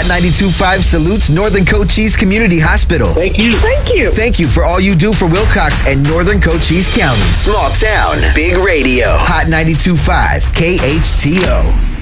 Hot 92.5 salutes Northern Cochise Community Hospital. Thank you. Thank you. Thank you for all you do for Wilcox and Northern Cochise County. Small town, big radio. Hot 92.5 KHTO.